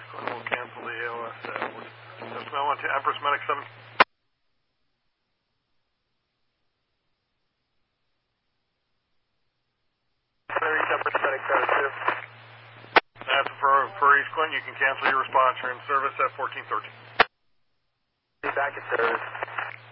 Glenn will cancel the ALS. That's now on to Empress Medic 7. Empress Medic 72. That's for East Glenn. You can cancel your response. You're in service at 1413. Be back in service.